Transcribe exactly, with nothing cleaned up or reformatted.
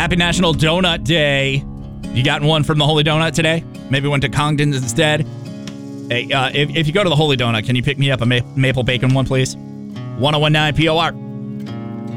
Happy National Donut Day. You gotten one from the Holy Donut today? Maybe went to Congdon's instead? Hey, uh, if, if you go to the Holy Donut, can you pick me up a ma- maple bacon one, please? ten nineteen P O R.